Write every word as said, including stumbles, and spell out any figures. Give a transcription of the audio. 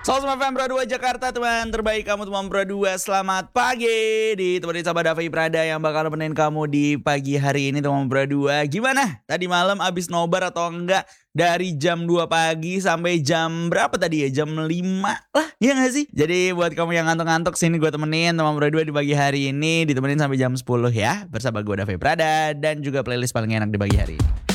Soal semua F M Pro dua Jakarta, teman terbaik kamu teman Pro dua. Selamat pagi, ditemani sama Davi Prada yang bakal nemenin kamu di pagi hari ini teman Pro dua. Gimana? Tadi malam abis nobar atau enggak? Dari jam dua pagi sampai jam berapa tadi ya? Jam lima lah, iya gak sih? Jadi buat kamu yang ngantuk-ngantuk, sini gue temenin teman Pro dua di pagi hari ini. Ditemenin sampai jam sepuluh ya. Bersama gue Davi Prada dan juga playlist paling enak di pagi hari ini.